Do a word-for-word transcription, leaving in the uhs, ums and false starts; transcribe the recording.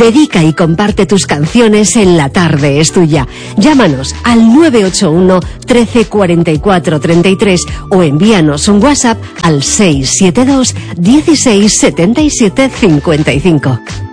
Dedica y comparte tus canciones en La Tarde es Tuya. Llámanos al nueve ocho uno, trece, cuarenta y cuatro, treinta y tres o envíanos un WhatsApp al seis siete dos, dieciséis, setenta y siete, cincuenta y cinco.